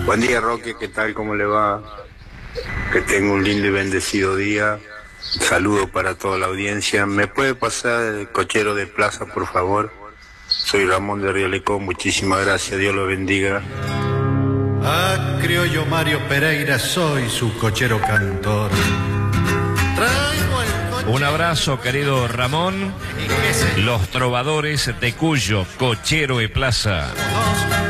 Buen día, Roque, ¿qué tal? ¿Cómo le va? Que tenga un lindo y bendecido día. Un saludo para toda la audiencia. ¿Me puede pasar el cochero de plaza, por favor? Soy Ramón de Rialecó, muchísimas gracias, Dios lo bendiga. Ah, criollo Mario Pereira, soy su cochero cantor. Un abrazo, querido Ramón. Los trovadores de Cuyo, cochero y plaza.